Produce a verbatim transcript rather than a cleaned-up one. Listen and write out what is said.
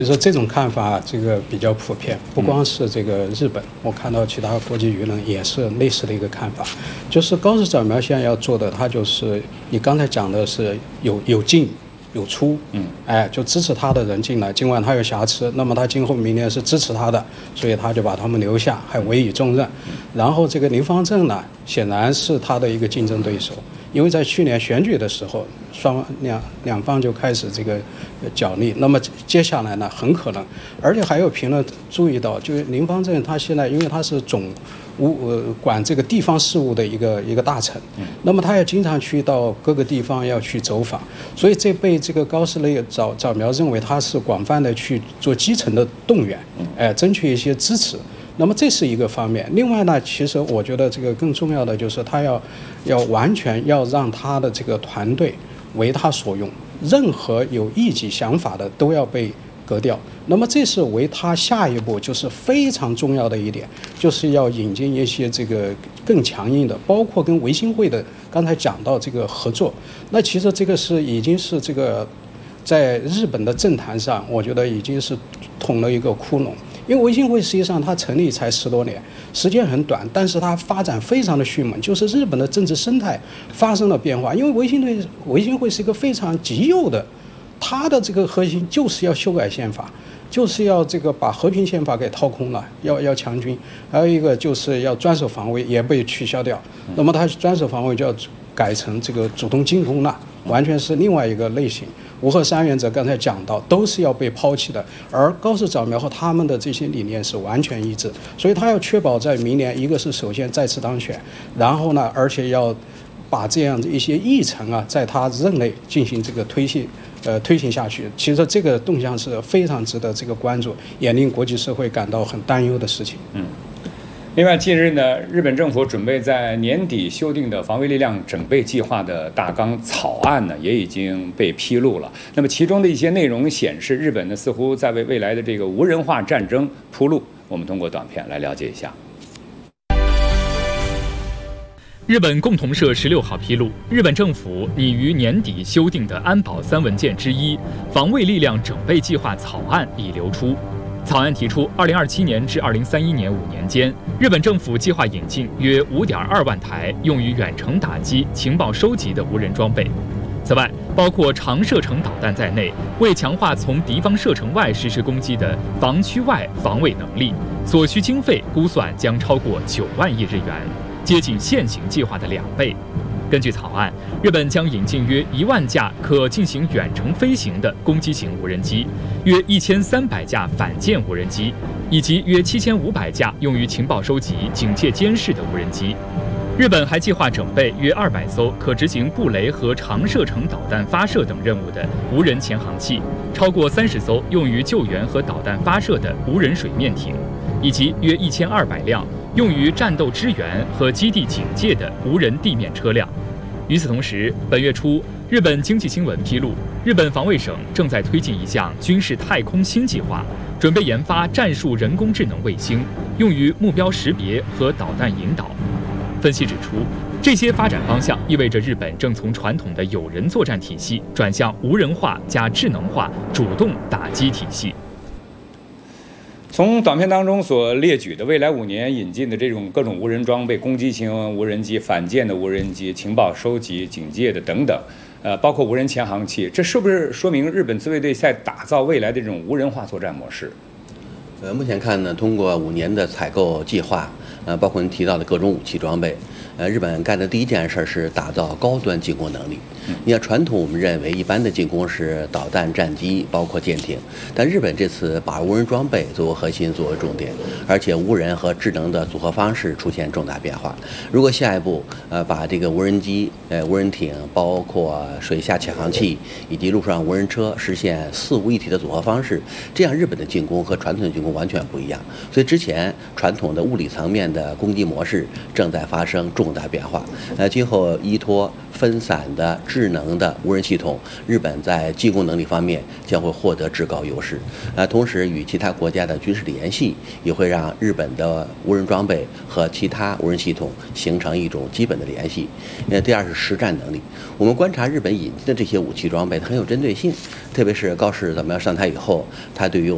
其实这种看法，这个比较普遍，不光是这个日本，我看到其他国际舆论也是类似的一个看法，就是高市早苗现在要做的，它就是你刚才讲的是有有进有出，嗯，哎，就支持他的人进来，尽管他有瑕疵，那么他今后明年是支持他的，所以他就把他们留下，还委以重任。然后这个林芳正呢，显然是他的一个竞争对手。因为在去年选举的时候，双两两方就开始这个角力。那么接下来呢，很可能，而且还有评论注意到，就是林芳正他现在因为他是总务呃管这个地方事务的一个一个大臣，那么他也经常去到各个地方要去走访，所以这被这个高市早早苗认为他是广泛的去做基层的动员，哎，争取一些支持。那么这是一个方面，另外呢，其实我觉得这个更重要的就是他要要完全要让他的这个团队为他所用，任何有异己想法的都要被革掉。那么这是为他下一步就是非常重要的一点，就是要引进一些这个更强硬的，包括跟维新会的刚才讲到这个合作。那其实这个是已经是这个在日本的政坛上，我觉得已经是捅了一个窟窿。因为维新会实际上它成立才十多年，时间很短，但是它发展非常的迅猛，就是日本的政治生态发生了变化。因为维新会维新会是一个非常极右的，它的这个核心就是要修改宪法，就是要这个把和平宪法给掏空了，要要强军，还有一个就是要专守防卫也被取消掉。那么它专守防卫就要改成这个主动进攻了，完全是另外一个类型。五和三原则刚才讲到都是要被抛弃的，而高市早苗和他们的这些理念是完全一致，所以他要确保在明年，一个是首先再次当选，然后呢，而且要把这样的一些议程啊，在他任内进行这个推行，呃，推行下去。其实这个动向是非常值得这个关注，也令国际社会感到很担忧的事情。 嗯。另外，近日呢，日本政府准备在年底修订的防卫力量整备计划的大纲草案呢，也已经被披露了。那么，其中的一些内容显示，日本呢似乎在为未来的这个无人化战争铺路。我们通过短片来了解一下。 日本共同社十六号披露，日本政府拟于年底修订的安保三文件之一《防卫力量整备计划》草案已流出。草案提出，二零二七年至二零三一年五年间，日本政府计划引进约五点二万台用于远程打击、情报收集的无人装备。此外，包括长射程导弹在内，为强化从敌方射程外实施攻击的防区外防卫能力，所需经费估算将超过九万亿日元，接近现行计划的两倍。根据草案，日本将引进约一万架可进行远程飞行的攻击型无人机，约一千三百架反舰无人机，以及约七千五百架用于情报收集、警戒监视的无人机。日本还计划整备约二百艘可执行布雷和长射程导弹发射等任务的无人潜航器，超过三十艘用于救援和导弹发射的无人水面艇，以及约一千二百辆用于战斗支援和基地警戒的无人地面车辆。与此同时，本月初，日本经济新闻披露，日本防卫省正在推进一项军事太空新计划，准备研发战术人工智能卫星，用于目标识别和导弹引导。分析指出，这些发展方向意味着日本正从传统的有人作战体系转向无人化加智能化主动打击体系。 从短片当中所列举的未来五年引进的这种各种无人装备、攻击型无人机、反舰的无人机、情报收集、警戒的等等，呃，包括无人潜航器，这是不是说明日本自卫队在打造未来的这种无人化作战模式？ 呃，目前看呢，通过五年的采购计划，呃，包括您提到的各种武器装备，呃，日本干的第一件事是打造高端进攻能力。你看，传统我们认为一般的进攻是导弹、战机，包括舰艇，但日本这次把无人装备作为核心，作为重点，而且无人和智能的组合方式出现重大变化。如果下一步呃把这个无人机、呃无人艇，包括水下潜航器以及陆上无人车实现四无一体的组合方式，这样日本的进攻和传统的进攻完全不一样。所以之前传统的物理层面的攻击模式正在发生重大变化。呃，今后依托分散的智能的无人系统，日本在进攻能力方面将会获得至高优势。呃，同时与其他国家的军事联系也会让日本的无人装备和其他无人系统形成一种基本的联系。呃，第二是实战能力。我们观察日本引进的这些武器装备，它很有针对性，特别是高市早苗上台以后，他对于